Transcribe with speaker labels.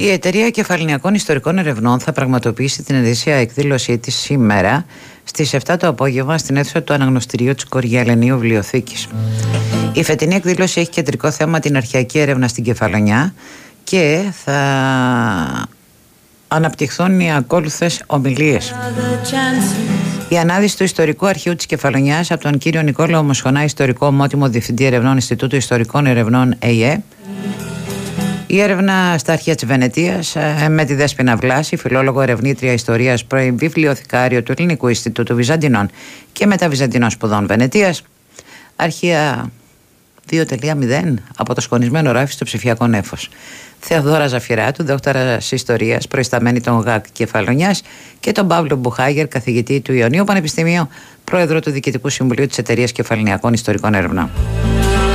Speaker 1: Η Εταιρεία Κεφαλαιακών Ιστορικών Ερευνών θα πραγματοποιήσει την ετήσια εκδήλωσή της σήμερα στις 7 το απόγευμα στην αίθουσα του Αναγνωστηρίου της Κοριαλενίου Βιβλιοθήκης. Η φετινή εκδήλωση έχει κεντρικό θέμα την αρχαιακή έρευνα στην Κεφαλονιά και θα αναπτυχθούν οι ακόλουθες ομιλίες. Η ανάδυση του Ιστορικού Αρχείου της Κεφαλονιάς από τον κύριο Νικόλαο Ομοσχονά, Ιστορικό Ομότιμο Διευθυντή Ερευνών Ινστιτούτου Ιστορικών Ερευνών ΕΙΕ. Η έρευνα στα αρχεία της Βενετίας με τη Δέσποινα Βλάση, φιλόλογο ερευνήτρια ιστορίας, πρώην βιβλιοθηκάριο του Ελληνικού Ινστιτούτου Βυζαντινών και Μεταβυζαντινών Σπουδών Βενετίας. Αρχεία 2.0 από το σκονισμένο ράφι στο ψηφιακό νέφος. Θεοδόρα Ζαφυράτου, δόκτωρας ιστορίας, προϊσταμένη των ΓΑΚ Κεφαλονιάς, και τον Παύλο Μπουχάγερ, καθηγητή του Ιωνίου Πανεπιστημίου, πρόεδρο του Διοικητικού Συμβουλίου της Εταιρείας Κεφαλαιακών Ιστορικών Ερευνών.